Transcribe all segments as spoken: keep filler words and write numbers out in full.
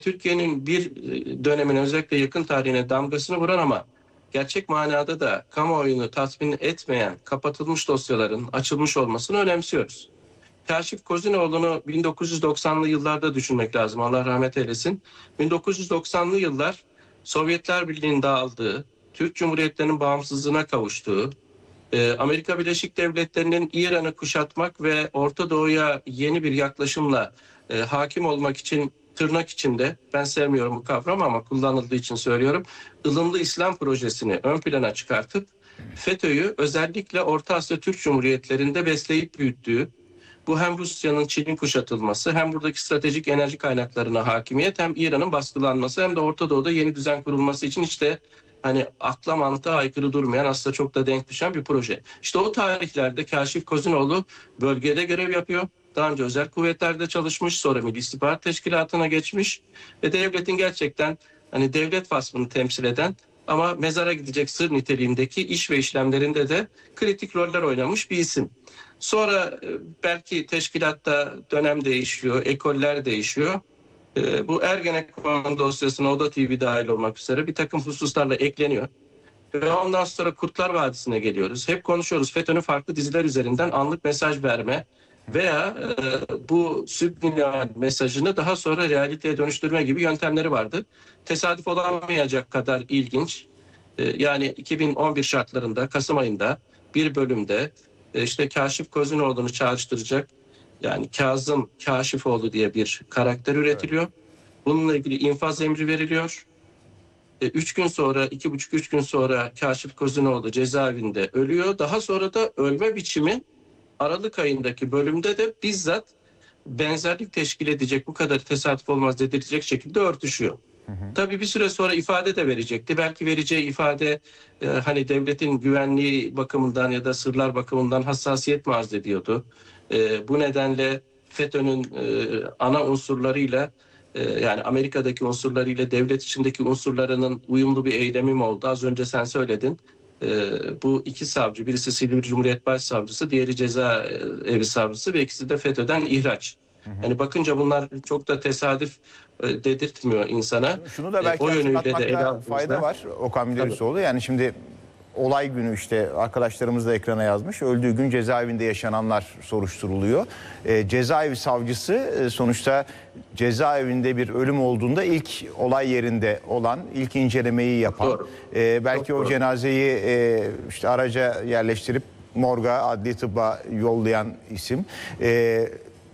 Türkiye'nin bir dönemine, özellikle yakın tarihine damgasını vuran ama gerçek manada da kamuoyunu tatmin etmeyen kapatılmış dosyaların açılmış olmasını önemsiyoruz. Kaşif Kozinoğlu'nu bin dokuz yüz doksanlı yıllarda düşünmek lazım. Allah rahmet eylesin. bin dokuz yüz doksanlı yıllar Sovyetler Birliği'nin dağıldığı, Türk Cumhuriyetlerinin bağımsızlığına kavuştuğu, Amerika Birleşik Devletleri'nin İran'ı kuşatmak ve Orta Doğu'ya yeni bir yaklaşımla e, hakim olmak için tırnak içinde, ben sevmiyorum bu kavramı ama kullanıldığı için söylüyorum, ılımlı İslam projesini ön plana çıkartıp FETÖ'yü özellikle Orta Asya Türk Cumhuriyetlerinde besleyip büyüttüğü, bu hem Rusya'nın Çin'in kuşatılması, hem buradaki stratejik enerji kaynaklarına hakimiyet, hem İran'ın baskılanması, hem de Orta Doğu'da yeni düzen kurulması için işte hani akla mantığa aykırı durmayan, aslında çok da denk düşen bir proje. İşte o tarihlerde Kaşif Kozinoğlu bölgede görev yapıyor. Daha önce özel kuvvetlerde çalışmış, sonra Milli İstihbarat Teşkilatı'na geçmiş ve devletin gerçekten hani devlet vasfını temsil eden ama mezara gidecek sır niteliğindeki iş ve işlemlerinde de kritik roller oynamış bir isim. Sonra belki teşkilatta dönem değişiyor, ekoller değişiyor. Bu Ergenekon dosyasına Oda T V dahil olmak üzere bir takım hususlarla ekleniyor. Ve ondan sonra Kurtlar Vadisi'ne geliyoruz. Hep konuşuyoruz, FETÖ'nün farklı diziler üzerinden anlık mesaj verme veya e, bu subliminal mesajını daha sonra realiteye dönüştürme gibi yöntemleri vardı. Tesadüf olamayacak kadar ilginç. E, yani iki bin on bir şartlarında Kasım ayında bir bölümde e, işte Kaşif Kozinoğlu'nu çağrıştıracak, yani Kazım Kaşifoğlu diye bir karakter üretiliyor. Bununla ilgili infaz emri veriliyor. E, üç gün sonra, iki buçuk üç gün sonra Kaşif Kozinoğlu cezaevinde ölüyor. Daha sonra da ölme biçimi Aralık ayındaki bölümde de bizzat benzerlik teşkil edecek, bu kadar tesadüf olmaz dedirtecek şekilde örtüşüyor. Hı hı. Tabii bir süre sonra ifade de verecekti. Belki vereceği ifade e, hani devletin güvenliği bakımından ya da sırlar bakımından hassasiyet mi arz ediyordu? E, bu nedenle FETÖ'nün e, ana unsurlarıyla, e, yani Amerika'daki unsurlarıyla devlet içindeki unsurlarının uyumlu bir eylemi mi oldu? Az önce sen söyledin. E, bu iki savcı, birisi Silivri Cumhuriyet Başsavcısı, diğeri Cezaevi Savcısı ve ikisi de FETÖ'den ihraç. Hı hı. Yani bakınca bunlar çok da tesadüf e, dedirtmiyor insana. Şunu da belki e, o yönüyle de ele fayda var Okan Müderrisoğlu. Yani şimdi olay günü işte arkadaşlarımız da ekrana yazmış. Öldüğü gün cezaevinde yaşananlar soruşturuluyor. E, cezaevi savcısı e, sonuçta cezaevinde bir ölüm olduğunda ilk olay yerinde olan, ilk incelemeyi yapan, e, belki Çok o doğru. cenazeyi e, işte araca yerleştirip morga, adli tıbba yollayan isim. E,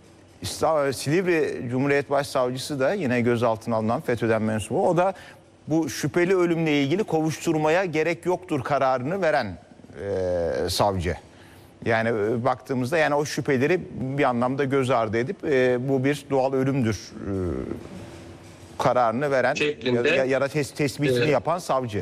Silivri Cumhuriyet Başsavcısı da yine gözaltına alınan FETÖ'den mensubu. O da bu şüpheli ölümle ilgili kovuşturmaya gerek yoktur kararını veren e, savcı. Yani e, baktığımızda yani o şüpheleri bir anlamda göz ardı edip e, bu bir doğal ölümdür e, kararını veren Şeklinde, ya, ya da tes, tespitini e, yapan savcı.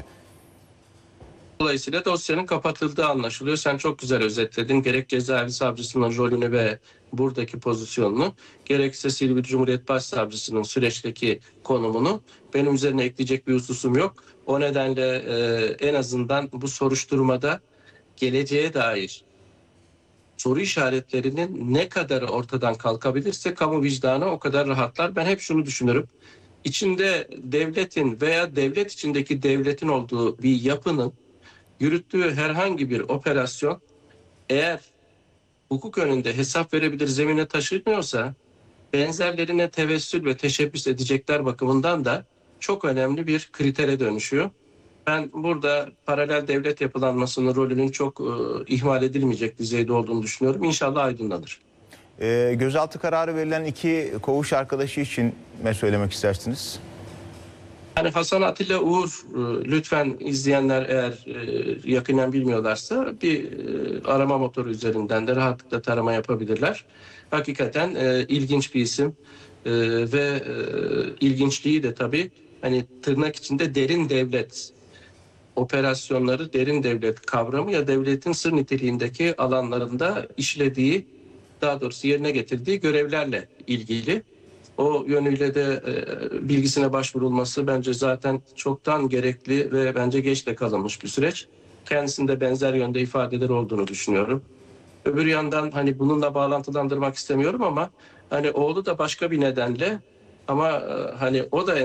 Dolayısıyla dosyanın kapatıldığı anlaşılıyor. Sen çok güzel özetledin. Gerek cezaevi savcısının rolünü ve buradaki pozisyonunu, gerekse Silivri Cumhuriyet Başsavcısının süreçteki konumunu. Benim üzerine ekleyecek bir hususum yok. O nedenle e, en azından bu soruşturmada geleceğe dair soru işaretlerinin ne kadar ortadan kalkabilirse kamu vicdanı o kadar rahatlar. Ben hep şunu düşünürüm. İçinde devletin veya devlet içindeki devletin olduğu bir yapının yürüttüğü herhangi bir operasyon eğer hukuk önünde hesap verebilir zemine taşınıyorsa, benzerlerine tevessül ve teşebbüs edecekler bakımından da çok önemli bir kritere dönüşüyor. Ben burada paralel devlet yapılanmasının rolünün çok e, ihmal edilmeyecek düzeyde olduğunu düşünüyorum. İnşallah aydınlanır. E, gözaltı kararı verilen iki koğuş arkadaşı için ne söylemek istersiniz? Yani Hasan Atilla Uğur, lütfen izleyenler eğer yakinen bilmiyorlarsa bir arama motoru üzerinden de rahatlıkla tarama yapabilirler. Hakikaten ilginç bir isim ve ilginçliği de tabii hani tırnak içinde derin devlet operasyonları, derin devlet kavramı ya devletin sır niteliğindeki alanlarında işlediği, daha doğrusu yerine getirdiği görevlerle ilgili. O yönüyle de e, bilgisine başvurulması bence zaten çoktan gerekli ve bence geç de kalınmış bir süreç. Kendisinde benzer yönde ifadeler olduğunu düşünüyorum. Öbür yandan hani bununla bağlantılandırmak istemiyorum ama hani oğlu da başka bir nedenle Ama e, hani o da